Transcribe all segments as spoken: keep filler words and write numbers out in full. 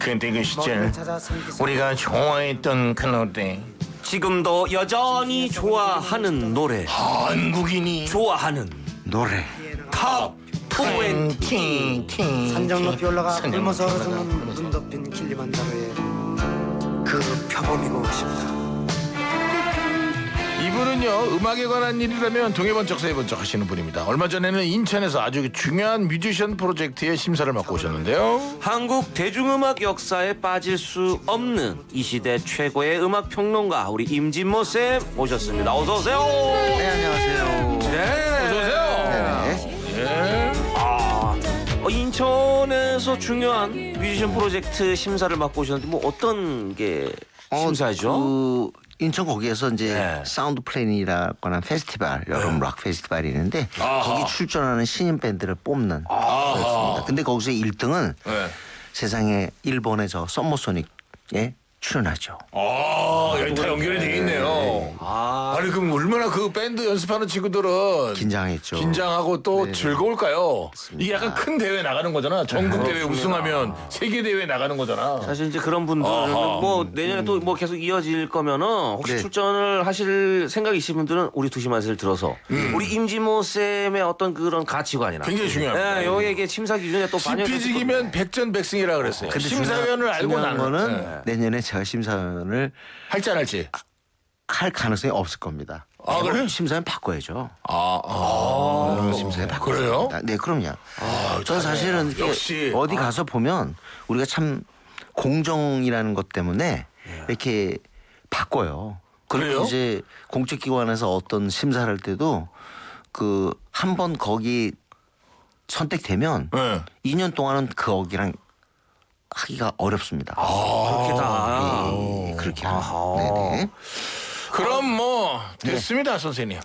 그때 그 시절 우리가 좋아했던 그 노래 지금도 여전히 좋아하는 노래, 한국인이 좋아하는 노래. 탑 이십. 산정 높이 올라가 산정 굶어서 높이 얼어주는 올라가, 눈 덮인 킬리만자로의 그 표범이고 싶다. 이분은요 음악에 관한 일이라면 동해번쩍 서해번쩍 하시는 분입니다. 얼마 전에는 인천에서 아주 중요한 뮤지션 프로젝트의 심사를 맡고 오셨는데요. 한국 대중음악 역사에 빠질 수 없는 이 시대 최고의 음악 평론가 우리 임진모 쌤 모셨습니다. 어서 오세요. 네, 안녕하세요. 네. 어서 오세요. 네. 예. 아, 어, 인천에서 중요한 뮤지션 프로젝트 심사를 맡고 오셨는데 뭐 어떤 게 심사죠? 어, 그 인천 거기에서 이제 네. 사운드 플랜이라고 하는 페스티벌, 여름 락 페스티벌이 있는데 아하. 거기 출전하는 신인 밴드를 뽑는 거였습니다. 근데 거기서 일 등은 네. 세상에 일본의 저 썸머소닉에 출연하죠. 아, 여기 다 연결이 돼 있네요. 아, 아니 그럼 얼마나 그 밴드 연습하는 친구들은 긴장했죠. 긴장하고 또 네. 즐거울까요? 이게 약간 큰 대회 나가는 거잖아. 전국 대회 우승하면 세계 대회 나가는 거잖아. 사실 이제 그런 분들은 아하. 뭐 내년에 또 뭐 계속 이어질 거면은 혹시 네. 출전을 하실 생각이신 분들은 우리 두시 맛을 들어서 우리 임진모 쌤의 어떤 그런 가치관이나 굉장히 중요합니다. 네, 여기에 심사 기준에 또 반영이 지피지기면 백전백승이라 그랬어요. 근데 심사위원을 알고 중요한 나는 거는 네. 내년에 제가 심사위원을 할지 안 할지. 할 가능성이 없을 겁니다. 아, 그래요? 심사위원 바꿔야죠. 아, 아, 심사위원 바꿔. 그래요? 네, 그럼요. 아, 저는 사실은 이렇게 역시. 어디 가서 보면 우리가 참 공정이라는 것 때문에 이렇게 바꿔요. 그리고 그래요? 이제 공적기관에서 어떤 심사를 할 때도 그 한 번 거기 선택되면 네. 이 년 동안은 그 거기랑 하기가 어렵습니다. 그렇게 다. 예, 그렇게 아하. 하면. 네네. 그럼 뭐 됐습니다, 선생님.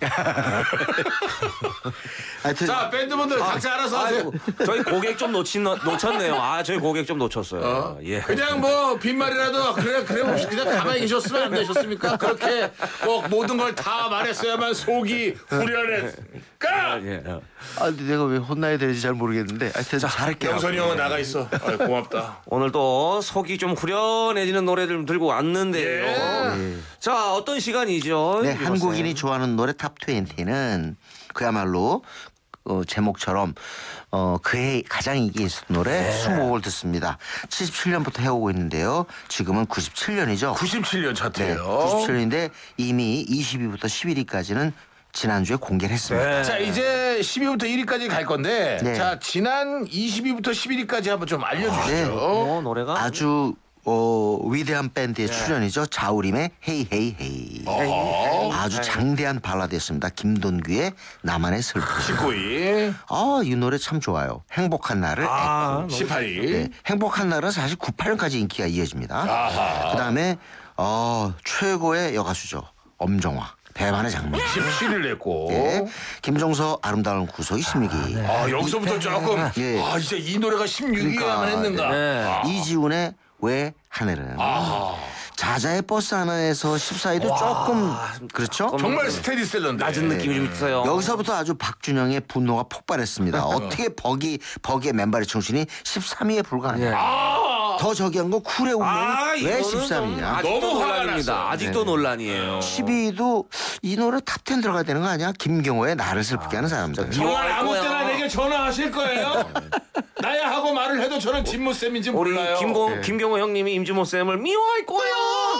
하여튼 자, 밴드분들 각자 알아서 하세요. 아이고, 저희 고객 좀 놓친 놓쳤네요. 아, 저희 고객 좀 놓쳤어요. 어? 예. 그냥 뭐 빈말이라도 그래 그래 혹시 그냥 가만히 계셨으면 안 되셨습니까? 그렇게 꼭 모든 걸 다 말했어야만 속이 후련했까? 예. 아, 근데 내가 왜 혼나야 되는지 잘 모르겠는데 하여튼 잘할게요. 영선이 형은 나가 있어. 아이, 고맙다. 오늘 또 속이 좀 후련해지는 노래들 들고 왔는데요. 예. 자, 어떤 시간이죠? 네, 임진모 한국인이 쌤? 좋아하는 노래 탑 이십는 그야말로 어, 제목처럼 어, 그해 가장 인기 있었던 노래 이십 곡을 듣습니다. 칠십칠 년부터 해오고 있는데요. 지금은 구십칠 년이죠. 구십칠 년 네, 차트예요. 구십칠 년인데 이미 이십 위부터 십일 위까지는 지난주에 공개를 했습니다. 네. 자, 이제 십 위부터 일 위까지 갈 건데 네. 자, 지난 이십 위부터 십일 위까지 한번 좀 알려주시죠. 네. 어, 노래가 아주 어, 위대한 밴드의 출연이죠. 자우림의 헤이 헤이 헤이. 어, 아주 장대한 발라드였습니다. 김돈규의 나만의 슬픔. 십구 위, 아, 이 노래 참 좋아요. 행복한 날을 아, 에코. 십팔 위. 네, 행복한 날은 사실 구십팔 년까지 인기가 이어집니다. 아하. 그다음에 어, 최고의 여가수죠. 엄정화. 배반의 장면. 십칠 위를 냈고. 예. 김종서 아름다운 구속이 십육 위. 아, 여기서부터 조금 예. 아, 진짜 이 노래가 십육 위에만 그러니까, 했는가. 네. 아. 이지훈의 왜 하늘은. 아하. 자자의 버스 하나에서 십사 위도 조금 그렇죠? 정말 스테디셀러인데. 낮은 느낌이 좀 있어요. 여기서부터 아주 박준영의 분노가 폭발했습니다. 어떻게 버기 버기의 맨발의 청춘이 십삼 위에 불과하냐. 아, 더 저기 한 거 쿨의 운명이 아, 왜 이거는 십삼 위냐. 아직도 너무 화가 논란입니다. 났어요. 아직도 논란이에요. 십 위도 이 노래 탑 텐 들어가야 되는 거 아니야? 김경호의 나를 슬프게 하는 사람들. 정말 아무 거야. 때나 내게 전화하실 거예요? 나야 하고 말을 해도 저는 진모쌤인지 우리 몰라요. 김고, 네. 김경호 형님이 임진모 쌤을 미워할 거야.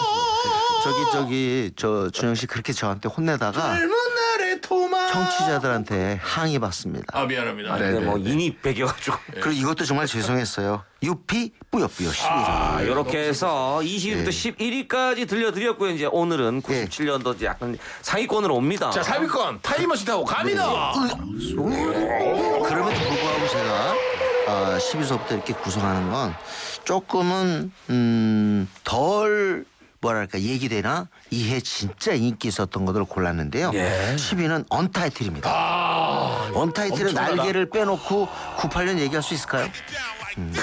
저기 저기 저 준영 씨 그렇게 저한테 혼내다가 젊은 날의 토마. 청취자들한테 항의 받습니다. 아, 미안합니다. 근데 네, 뭐 네. 인이 배겨가지고. 그리고 이것도 정말 죄송했어요. 유피 뿌요뿌요 십일 위. 아, 이렇게 해서 이십 위부터 네. 십일 위까지 들려드렸고요. 이제 오늘은 구십칠 년도 약간 상위권으로 옵니다. 자, 삼 위권 타임머신 타고 갑니다. 그럼에도 불구하고 제가 어, 십 위서부터 이렇게 구성하는 건 조금은 음, 덜 뭐랄까 얘기되나 이해 진짜 인기 있었던 것들을 골랐는데요. 예. 십 위는 언타이틀입니다. 아, 언타이틀의 엄청나다. 날개를 빼놓고 구십팔 년 얘기할 수 있을까요?